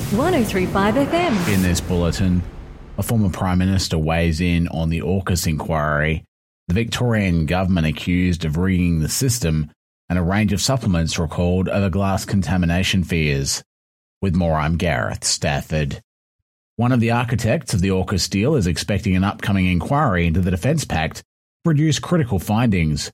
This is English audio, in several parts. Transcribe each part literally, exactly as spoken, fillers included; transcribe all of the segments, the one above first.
one oh three point five F M. In this bulletin, a former Prime Minister weighs in on the AUKUS inquiry, the Victorian government accused of rigging the system, and a range of supplements recalled over glass contamination fears. With more, I'm Gareth Stafford. One of the architects of the AUKUS deal is expecting an upcoming inquiry into the Defence Pact to produce critical findings.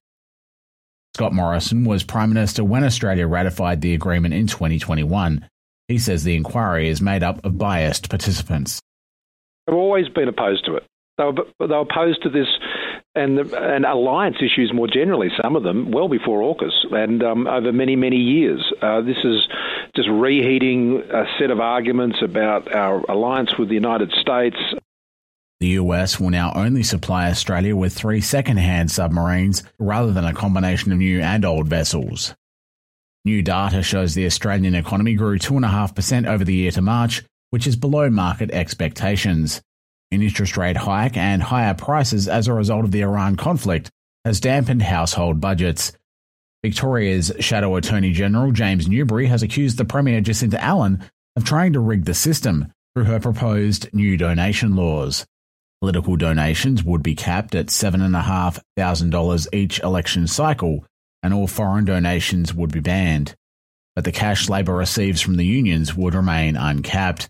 Scott Morrison was Prime Minister when Australia ratified the agreement in twenty twenty-one. He says the inquiry is made up of biased participants. They've always been opposed to it. They were, they were opposed to this and, and alliance issues more generally, some of them, well before AUKUS, and um, over many, many years. Uh, this is just reheating a set of arguments about our alliance with the United States. The U S will now only supply Australia with three second-hand submarines rather than a combination of new and old vessels. New data shows the Australian economy grew two point five percent over the year to March, which is below market expectations. An interest rate hike and higher prices as a result of the Iran conflict has dampened household budgets. Victoria's Shadow Attorney General James Newbury has accused the Premier Jacinta Allen of trying to rig the system through her proposed new donation laws. Political donations would be capped at seven thousand five hundred dollars each election cycle, and all foreign donations would be banned. But the cash Labor receives from the unions would remain uncapped.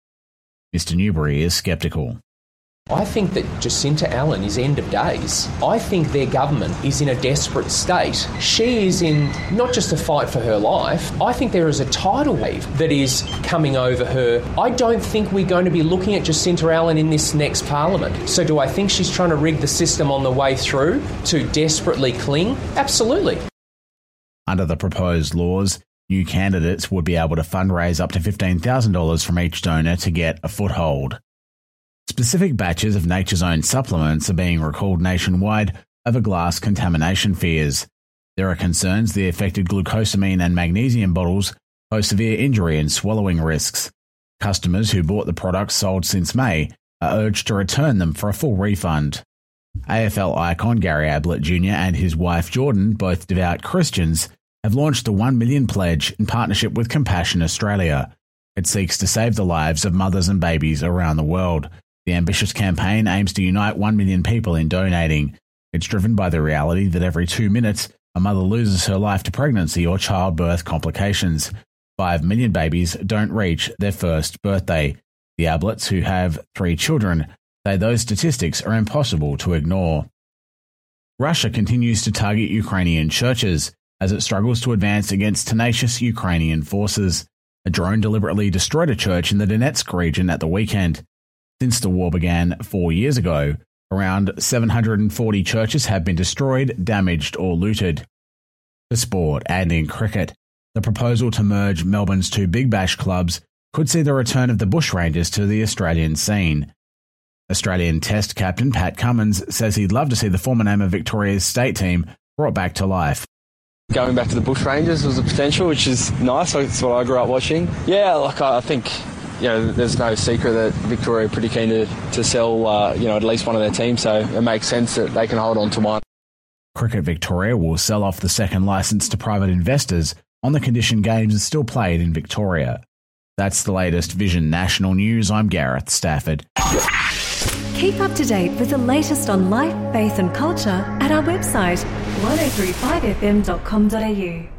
Mister Newbury is sceptical. I think that Jacinta Allen is end of days. I think their government is in a desperate state. She is in not just a fight for her life, I think there is a tidal wave that is coming over her. I don't think we're going to be looking at Jacinta Allen in this next parliament. So do I think she's trying to rig the system on the way through to desperately cling? Absolutely. Under the proposed laws, new candidates would be able to fundraise up to fifteen thousand dollars from each donor to get a foothold. Specific batches of Nature's Own supplements are being recalled nationwide over glass contamination fears. There are concerns the affected glucosamine and magnesium bottles pose severe injury and swallowing risks. Customers who bought the products sold since May are urged to return them for a full refund. A F L icon Gary Ablett Junior and his wife Jordan, both devout Christians, have launched the one million Pledge in partnership with Compassion Australia. It seeks to save the lives of mothers and babies around the world. The ambitious campaign aims to unite one million people in donating. It's driven by the reality that every two minutes, a mother loses her life to pregnancy or childbirth complications. Five million babies don't reach their first birthday. The Abletts, who have three children, say those statistics are impossible to ignore. Russia continues to target Ukrainian churches as it struggles to advance against tenacious Ukrainian forces. A drone deliberately destroyed a church in the Donetsk region at the weekend. Since the war began four years ago, around seven hundred forty churches have been destroyed, damaged or looted. For sport and in cricket, the proposal to merge Melbourne's two Big Bash clubs could see the return of the Bushrangers to the Australian scene. Australian Test captain Pat Cummins says he'd love to see the former name of Victoria's state team brought back to life. Going back to the Bushrangers was a potential, which is nice. That's what I grew up watching. Yeah, like I think... You know, there's no secret that Victoria are pretty keen to, to sell, uh, you know, at least one of their teams, so it makes sense that they can hold on to one. Cricket Victoria will sell off the second licence to private investors on the condition games are still played in Victoria. That's the latest Vision National News. I'm Gareth Stafford. Keep up to date with the latest on life, faith and culture at our website one oh three five f m dot com dot a u.